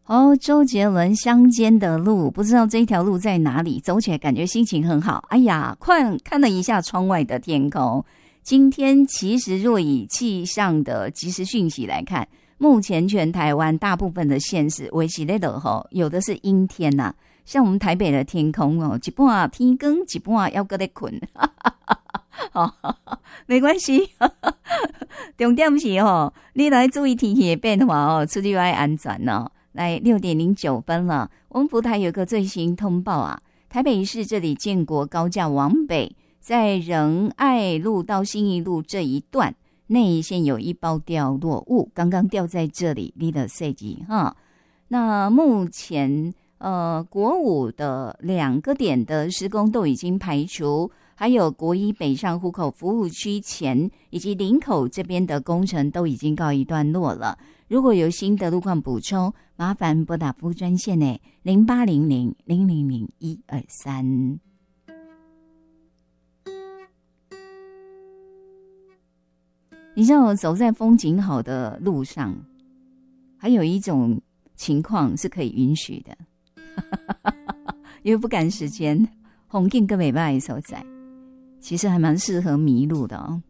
哦，周杰伦乡间的路，不知道这一条路在哪里，走起来感觉心情很好。哎呀，看了一下窗外的天空，今天其实若以气象的即时讯息来看，目前全台湾大部分的县市维持在落雨，有的是阴天呐、像我们台北的天空哦，一半天光，一半要搁在困，没关系。重点是你来注意天气的变化出去要安全哦。来6:09了，我们福台有个最新通报啊，台北市这里建国高架往北，在仁爱路到信义路这一段内线有一包掉落物，刚刚掉在这里，你的设计哈。那目前国五的2个点的施工都已经排除，还有国一北上户口服务区前以及林口这边的工程都已经告一段落了。如果有新的路况补充，麻烦拨打服务专线呢0800-000-123。你知道走在风景好的路上，还有一种情况是可以允许的，因为不赶时间，风景跟美败所在，其实还蛮适合迷路的哦。